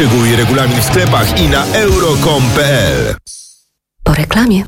Szczegóły i regulamin w sklepach i na euro.com.pl. Po reklamie.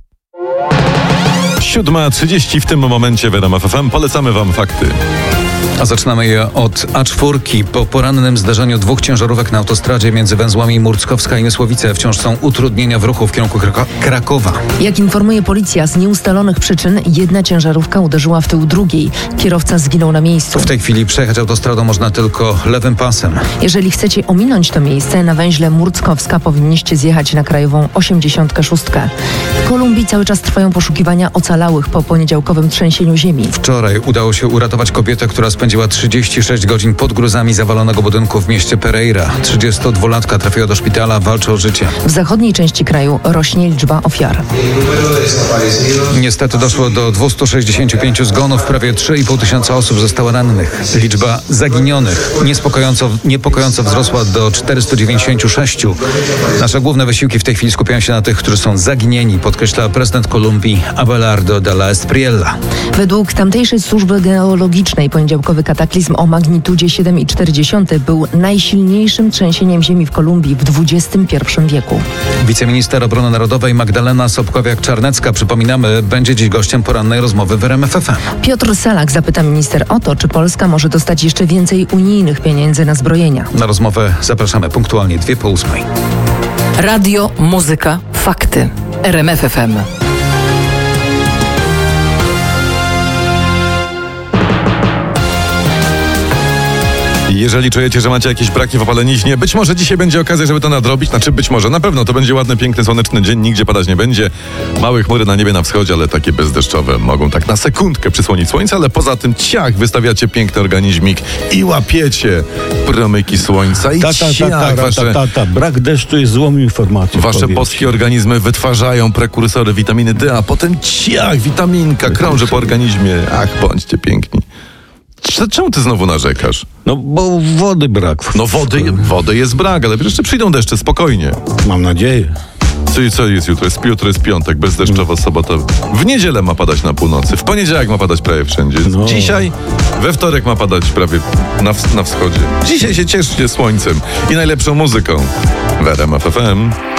7:30 w tym momencie w RMF FM. Polecamy wam fakty. A zaczynamy je od A4. Po porannym zdarzeniu 2 ciężarówek na autostradzie między węzłami Murckowska i Mysłowice wciąż są utrudnienia w ruchu w kierunku Krakowa. Jak informuje policja, z nieustalonych przyczyn jedna ciężarówka uderzyła w tył drugiej. Kierowca zginął na miejscu. W tej chwili przejechać autostradą można tylko lewym pasem. Jeżeli chcecie ominąć to miejsce, na węźle Murckowska powinniście zjechać na krajową 86. W Kolumbii cały czas trwają poszukiwania ocalałych po poniedziałkowym trzęsieniu ziemi. Wczoraj udało się uratować kobietę, która spędziła 36 godzin pod gruzami zawalonego budynku w mieście Pereira. 32-latka trafiła do szpitala, walczy o życie. W zachodniej części kraju rośnie liczba ofiar. Niestety doszło do 265 zgonów, prawie 3,5 tysiąca osób zostało rannych. Liczba zaginionych niepokojąco wzrosła do 496. Nasze główne wysiłki w tej chwili skupiają się na tych, którzy są zaginieni, podkreśla prezydent Kolumbii Abelardo Della Espriella. Według tamtejszej służby geologicznej poniedziałkowy kataklizm o magnitudzie 7,4 był najsilniejszym trzęsieniem ziemi w Kolumbii w XXI wieku. Wiceminister Obrony Narodowej Magdalena Sobkowiak-Czarnecka, przypominamy, będzie dziś gościem porannej rozmowy w RMF FM. Piotr Salak zapyta minister o to, czy Polska może dostać jeszcze więcej unijnych pieniędzy na zbrojenia. Na rozmowę zapraszamy punktualnie 7:02. Radio, muzyka, fakty. RMF FM. Jeżeli czujecie, że macie jakieś braki w opaleniźnie, być może dzisiaj będzie okazja, żeby to nadrobić. Znaczy być może, na pewno to będzie ładny, piękny, słoneczny dzień, nigdzie padać nie będzie. Małe chmury na niebie na wschodzie, ale takie bezdeszczowe mogą tak na sekundkę przysłonić słońce, ale poza tym ciach, wystawiacie piękny organizmik i łapiecie promyki słońca i Brak deszczu jest złą informacją. Wasze boskie organizmy wytwarzają prekursory witaminy D, a potem ciach, witaminka krąży po organizmie. Ach, bądźcie piękni. Czemu ty znowu narzekasz? No bo wody brak. No wody jest brak, ale jeszcze przyjdą deszcze, spokojnie. Mam nadzieję. Co jest jutro? Jutro jest piątek, bezdeszczowa sobota. W niedzielę ma padać na północy, w poniedziałek ma padać prawie wszędzie. No. Dzisiaj, we wtorek ma padać prawie na wschodzie. Dzisiaj się cieszcie słońcem i najlepszą muzyką w RMF FM.